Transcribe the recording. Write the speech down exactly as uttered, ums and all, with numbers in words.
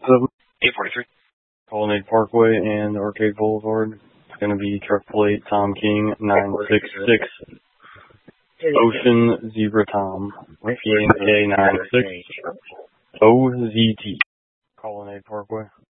Hello. eight forty-three. Colonnade Parkway and Arcade Boulevard. It's going to be truck plate Tom King nine six six. Ocean Zebra Tom. P N K nine six O Z T. Colonnade Parkway.